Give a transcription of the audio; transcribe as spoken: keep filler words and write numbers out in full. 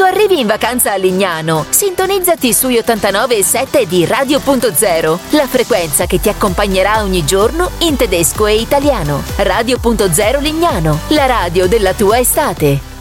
Quando arrivi in vacanza a Lignano, sintonizzati sui ottantanove virgola sette di Radio Punto Zero, la frequenza che ti accompagnerà ogni giorno in tedesco e italiano. Radio Punto Zero Lignano, la radio della tua estate.